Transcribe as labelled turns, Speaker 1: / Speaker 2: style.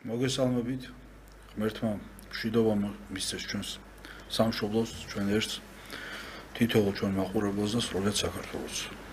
Speaker 1: მოგესალმებით. ღმერთმა მშვიდობა მისცეს ჩვენს სამშობლოს, ჩვენ ერთს, თითოეულ ჩვენ მაყურებელს და სრულიად საქართველოს.